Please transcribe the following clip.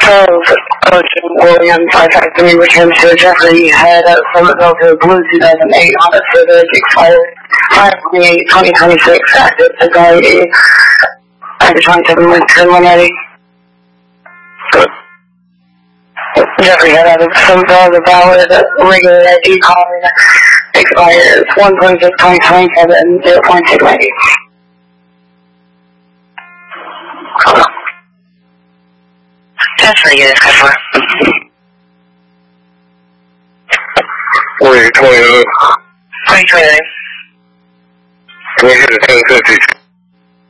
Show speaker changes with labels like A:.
A: of Ocean Williams, I effectively returned to Jeffrey had a Philadelphia Blue 2008 Honda Civic expired 5/28/2026 active anxiety. Active 27 with criminality. Jeffrey had out of $7 valid regular ID card expires 1/26/2027 0.690. Transfer units, customer.
B: Wait, 29.
A: 2029.
B: Can you hit the 1050?